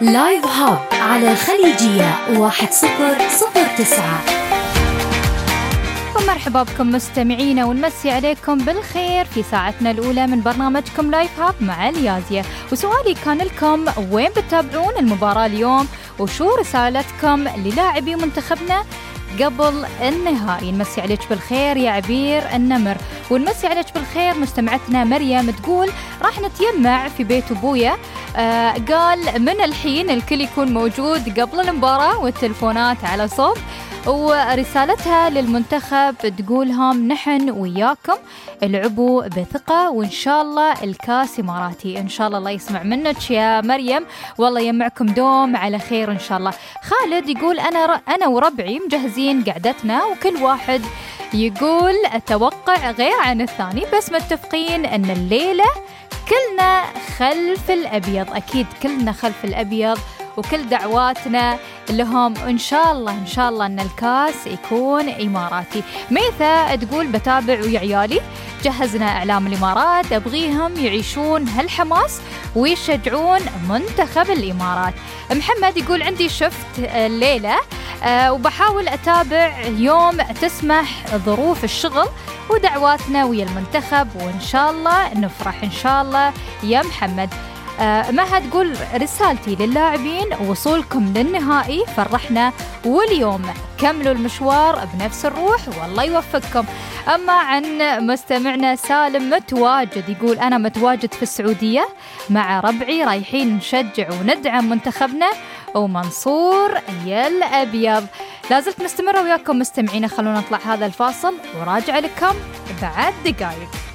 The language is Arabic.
لايف هاب على الخليجية 1009. ومرحبا بكم مستمعينا، ونمسي عليكم بالخير في ساعتنا الأولى من برنامجكم لايف هاب مع اليازية. وسؤالي كان لكم: وين بتتابعون المباراة اليوم؟ وشو رسالتكم للاعبي منتخبنا قبل النهائي؟ نمسي عليك بالخير يا عبير النمر، ونمسي عليك بالخير مستمعتنا مريم تقول راح نتجمع في بيت أبويا. قال من الحين الكل يكون موجود قبل المباراة والتلفونات على صوب. ورسالتها للمنتخب تقولهم نحن وياكم، العبوا بثقة، وإن شاء الله الكاس إماراتي. إن شاء الله يسمع منك يا مريم، والله يجمعكم دوم على خير إن شاء الله. خالد يقول أنا وربعي مجهزين قعدتنا، وكل واحد يقول أتوقع غير عن الثاني، بس متفقين أن الليلة كلنا خلف الأبيض. أكيد كلنا خلف الأبيض، وكل دعواتنا لهم إن شاء الله أن الكاس يكون إماراتي. ميثا تقول بتابع ويا عيالي، جهزنا إعلام الإمارات، أبغيهم يعيشون هالحماس ويشجعون منتخب الإمارات. محمد يقول عندي شفت الليلة وبحاول أتابع يوم تسمح ظروف الشغل، ودعواتنا ويا المنتخب، وإن شاء الله نفرح إن شاء الله يا محمد. مها تقول رسالتي للاعبين: وصولكم للنهائي فرحنا، واليوم كملوا المشوار بنفس الروح والله يوفقكم. أما عن مستمعنا سالم متواجد، يقول أنا متواجد في السعودية مع ربعي، رايحين نشجع وندعم منتخبنا ومنصور يا الأبيض. لازلت مستمرة وياكم مستمعين، خلونا نطلع هذا الفاصل وراجع لكم بعد دقائق.